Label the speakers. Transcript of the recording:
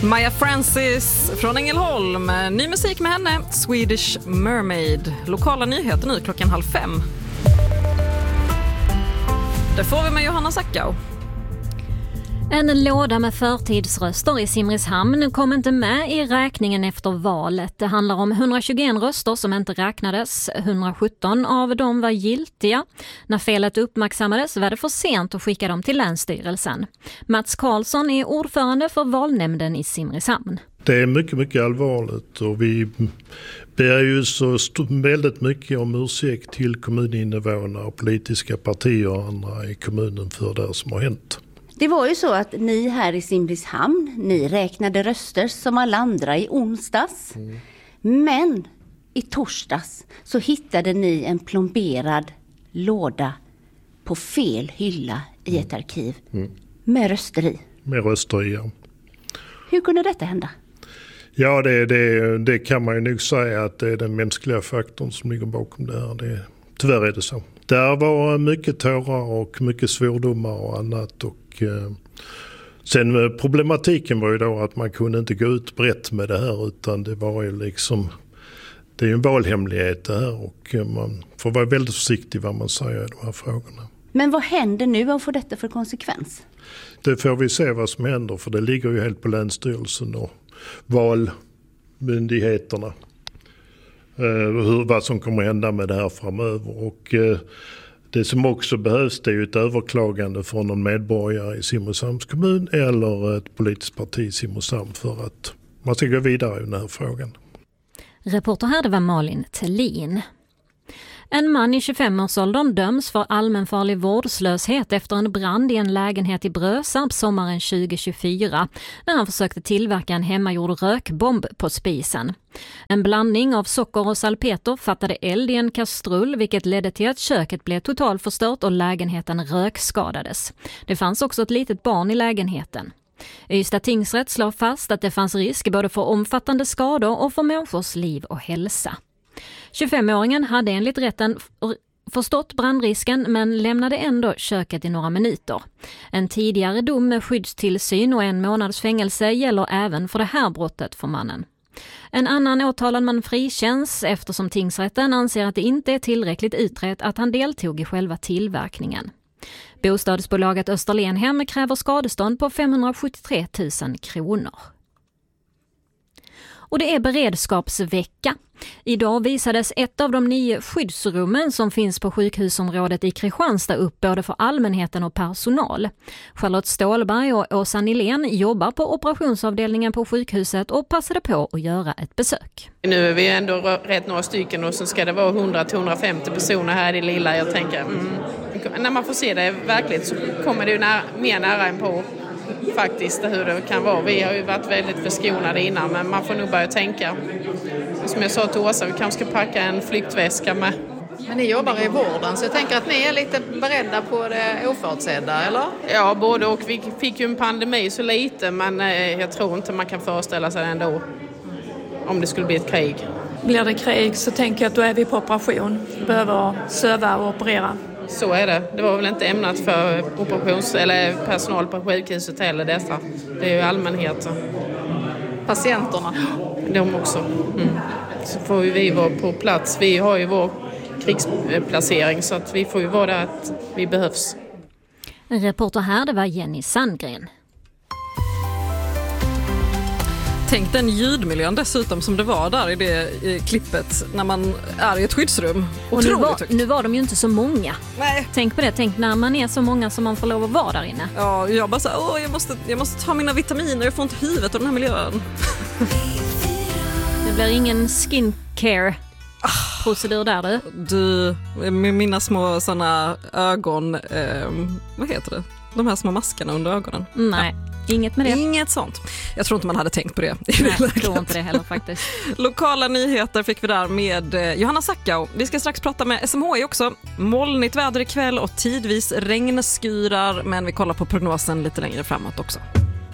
Speaker 1: Maja Francis från Ängelholm. Ny musik med henne, Swedish Mermaid. Lokala nyheter nu 4:30. Det får vi med Johanna Sackau.
Speaker 2: En låda med förtidsröster i Simrishamn kom inte med i räkningen efter valet. Det handlar om 121 röster som inte räknades. 117 av dem var giltiga. När felet uppmärksammades var det för sent att skicka dem till Länsstyrelsen. Mats Karlsson är ordförande för valnämnden i Simrishamn.
Speaker 3: Det är mycket, mycket allvarligt och vi ber ju så väldigt mycket om ursäkt till kommuninvånare och politiska partier och andra i kommunen för det som har hänt.
Speaker 4: Det var ju så att ni här i Simrishamn, ni räknade röster som alla andra i onsdags. Men i torsdags så hittade ni en plomberad låda på fel hylla i ett arkiv med röster i.
Speaker 3: Med röster i, ja.
Speaker 4: Hur kunde detta hända?
Speaker 3: Ja, det kan man ju nog säga att det är den mänskliga faktorn som ligger bakom det här. Tyvärr är det så. Där var mycket tårar och mycket svordomar och annat. Och sen problematiken var ju då att man kunde inte gå ut brett med det här, utan det var ju liksom, det är ju en valhemlighet det här och man får vara väldigt försiktig vad man säger i de här frågorna. Men
Speaker 4: vad händer nu? Vad får detta för konsekvens?
Speaker 3: Det får vi se vad som händer, för det ligger ju helt på Länsstyrelsen och valmyndigheterna. Vad som kommer hända med det här framöver. Och det som också behövs, det är ju ett överklagande från någon medborgare i Simrishamns kommun eller ett politiskt parti i Simrishamn för att man ska gå vidare i den här frågan.
Speaker 2: Reporter här, det var Malin Tellin. En man i 25-årsåldern döms för allmänfarlig vårdslöshet efter en brand i en lägenhet i Brösarp sommaren 2024 när han försökte tillverka en hemmagjord rökbomb på spisen. En blandning av socker och salpeter fattade eld i en kastrull, vilket ledde till att köket blev totalförstört och lägenheten rökskadades. Det fanns också ett litet barn i lägenheten. Ystad tingsrätt slår fast att det fanns risk både för omfattande skador och för människors liv och hälsa. 25-åringen hade enligt rätten förstått brandrisken men lämnade ändå köket i några minuter. En tidigare dom med skyddstillsyn och 1 månads fängelse gäller även för det här brottet för mannen. En annan åtalad man frikänns eftersom tingsrätten anser att det inte är tillräckligt utrett att han deltog i själva tillverkningen. Bostadsbolaget Österlenhem kräver skadestånd på 573 000 kronor. Och det är beredskapsvecka. Idag visades ett av de 9 skyddsrummen som finns på sjukhusområdet i Kristianstad upp både för allmänheten och personal. Charlotte Stålberg och Åsa Nilén jobbar på operationsavdelningen på sjukhuset och passade på att göra ett besök.
Speaker 5: Nu är vi ändå rätt några stycken och så ska det vara 100-150 personer här i lilla. Jag tänker, när man får se det verkligt så kommer det ju mer nära än på faktiskt hur det kan vara. Vi har ju varit väldigt förskonade innan, men man får nog börja tänka. Som jag sa till Åsa, vi kanske ska packa en flyktväska med.
Speaker 6: Men ni jobbar i vården, så jag tänker att ni är lite beredda på det oförutsedda, eller?
Speaker 5: Ja, både och. Vi fick ju en pandemi så lite, men jag tror inte man kan föreställa sig ändå om det skulle bli ett krig.
Speaker 7: Blir det krig så tänker jag att då är vi på operation. Behöver söva och operera.
Speaker 5: Så är det. Det var väl inte ämnat för eller personal på sjukhuset heller dessa. Det är ju allmänheten.
Speaker 6: Patienterna?
Speaker 5: De också. Så får vi vara på plats. Vi har ju vår krigsplacering så att vi får ju vara där att vi behövs.
Speaker 2: En reporter här, det var Jenny Sandgren.
Speaker 1: Tänk den ljudmiljön dessutom som det var där i det klippet när man är i ett skyddsrum.
Speaker 2: Och nu var de ju inte så många.
Speaker 1: Nej.
Speaker 2: Tänk på det, tänk när man är så många som man får lov att vara där inne.
Speaker 1: Ja, jag bara så jag måste ta mina vitaminer, jag får inte huvudet av den här miljön.
Speaker 2: Det blir ingen skincare-procedur där
Speaker 1: du. Med mina små såna ögon, vad heter det? De här små maskerna under ögonen.
Speaker 2: Nej. Ja. Inget med det.
Speaker 1: Inget sånt. Jag tror inte man hade tänkt på det.
Speaker 2: Nej, jag tror inte det heller faktiskt.
Speaker 1: Lokala nyheter fick vi där med Johanna Sackau. Vi ska strax prata med SMHI också. Molnigt väder ikväll och tidvis regnskyrar, men vi kollar på prognosen lite längre framåt också.